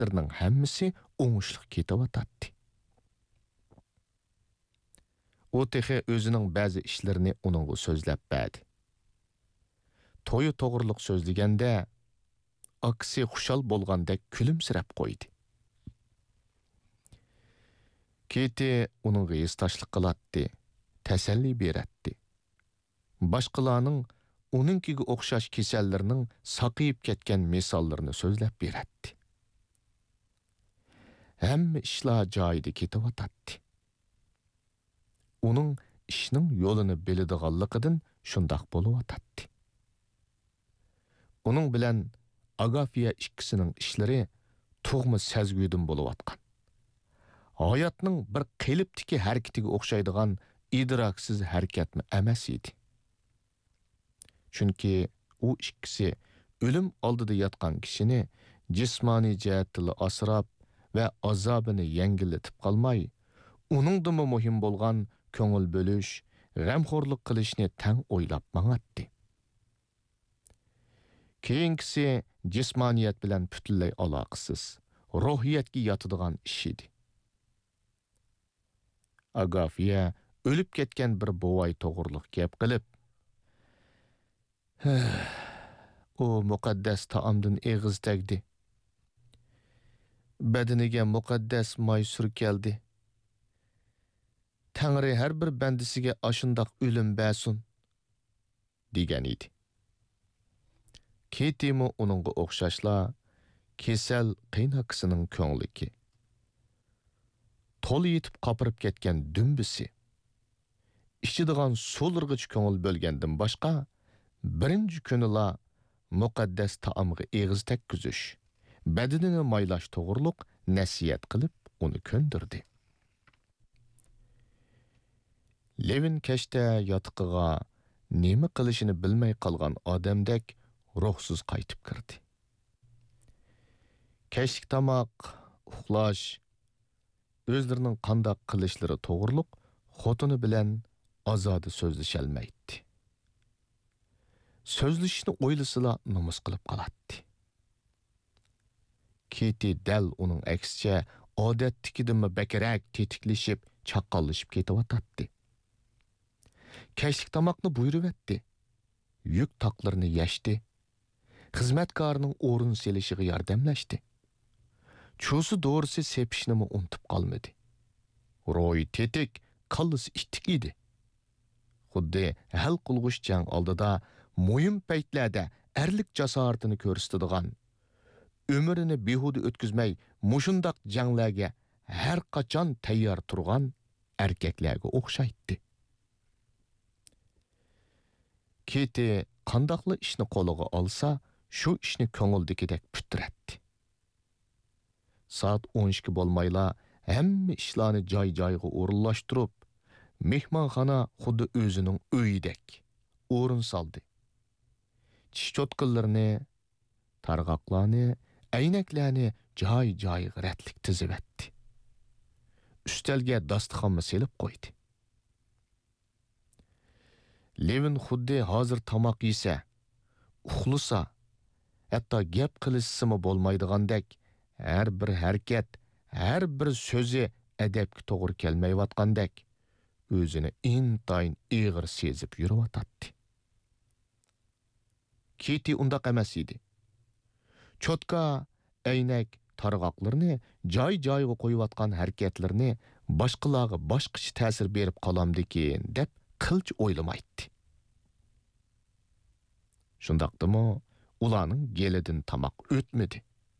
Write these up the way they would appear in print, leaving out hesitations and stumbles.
işlarining hammasi o'ngishli ketayotatdi. O texi o'zining ba'zi ishlarini uningga so'zlab berdi. To'yi to'g'riliq so'zlaganda aksi xushal bo'lgandek kulimsirab qo'ydi. Keti uningga esdashlik qilatdi, tasalli beratdi. Boshqalarning uningkiga o'xshash kasallarning saqiyib ketgan misollarini so'zlab beratdi. Hamma ishlar joyida ketayotatdi. Uning ishning yo'lini biladiganligidan shundoq bo'layotdi. Uning bilan Agafiya ikkisining ishlari tug'ma sezgudan bo'layotgan. Hayotning bir qilibdiki harakatiga o'xshaydigan idroksiz harakatmi emas edi. Chunki u ikkisi o'lim oldida yotgan kishini jismoniy jihatdan asrab va azobini yengillatib qolmay, uningdimi muhim bo'lgan ko'ngil bo'lish, g'amxo'rlik qilishni tang o'ylab mang'atdi. Keyingisi jismoniyat bilan butunlay aloqasiz, ruhiyatga yotadigan ish edi. Agafiya o'lib ketgan bir bovay to'g'riliq gap qilib, u muqaddas taomdan eg'iz tagdi. Badaniga muqaddas moy surkaldi. Tangri har bir bandisiga ashundoq o'lim bersin degan edi. Ketimi uningga o'xshashla kesal qiynaqisining ko'ngliki. To'li yetib qopirib ketgan dumbisi. Ichidigan so'lirg'ich ko'ngil bo'lgandan boshqa birinchi kunila muqaddas taomga eg'iz takkizish, badanini maylash to'g'riliq nasiyat qilib uni ko'ndirdi. Levin kashta yotiqiga nima qilishini bilmay qolgan odamdek ruhsiz qaytib kirdi. Kashlik tomoq, uxlash, o'zlarining qandoq qilishlari to'g'riliq xotini bilan ozodi so'zlasholmaydi. So'zlashishni o'ylasila nomus qilib qolatdi. Keti dal uning aksicha odatdagidimi bakrak tetiklashib, chaqqonlashib ketayotdi. Kashlik tomoqni buyurib yuk taqlarini yashdi. Xizmatkorning o'rin selishiga yordamlashdi. Chusi doğrusu sepishni unutib qolmadi. Ro'y tetik, qallisi ishtik edi. Xuddi hal qilg'ush jang oldida muhim paytlarda erlik jasoratini ko'rsatadigan, umrini behuda o'tkazmay mushundaq janglarga har qachon tayyor turgan erkaklarga o'xshaydi. Keti qandoqli ishni qo'liga olsa, shu ishni ko'ngildagidek putiradi. Saat 12 bo'lmayla hamma ishlarni joy-joyiga o'rinlashtirib, mehmonxona xuddi o'zining uyidek o'rin soldi. Tish cho'tqillarini, targ'oqlarni, aynaklarni joy-joyiga ratlik tizib etdi. Ustalga dasturxonni selib qo'ydi. Levin xuddi hozir tomoq yesa, uxlasa, hatto gap qilishsimi bo'lmaydigandek har bir harakat, har bir so'zi adabga to'g'ri kelmayotgandek o'zini intayin ig'ir sezib yurayotdi. Keti undaq emas edi. Cho'tka, aynak, targ'oqlarni joy-joyiga qo'yayotgan harakatlarni boshqalarga boshqacha ta'sir berib qolamdikin deb qilch o'ylamaydi. Shundaqdimi, ularning gelidan tomoq o'tmadi.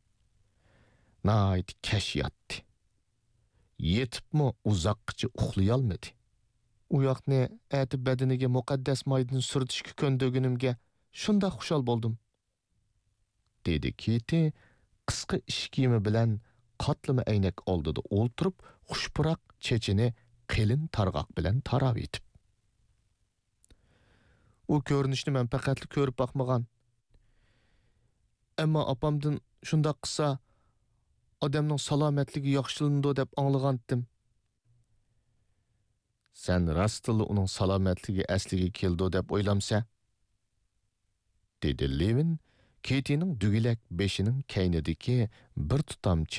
Nayt kash yotdi. Yetibmi uzoqqacha uxlay olmadi. U yoqni ati badaniga muqaddas moydan surtishga ko'ndagunimga shunda xushal bo'ldim, dedi Keti qisqa ish kiyimi bilan qatlama aynak oldida o'ltirib, xushpuroq chechini qilin targ'oq bilan tarab etib. U ko'rinishni men faqat ko'rib boqmagan. Ammo opamdan shunda qilsa odamning salomatligi yaxshilandi deb anglagandim. Sen rastlı uning salomatligi asliga keldi deb o'ylamsa? Dedi Levin, Ketining dugilak beshining kaynidagi bir tutam